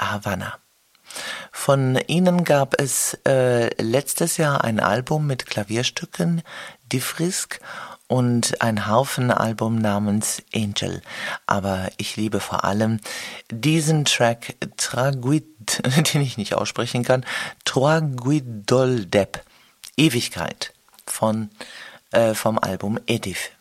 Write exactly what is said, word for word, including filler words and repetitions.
Havanna. Von ihnen gab es äh, letztes Jahr ein Album mit Klavierstücken, Die Frisk, und ein Haufen-Album namens Angel. Aber ich liebe vor allem diesen Track Traguid, den ich nicht aussprechen kann, Troaguidoldeb, Ewigkeit, von, äh, vom Album Edif.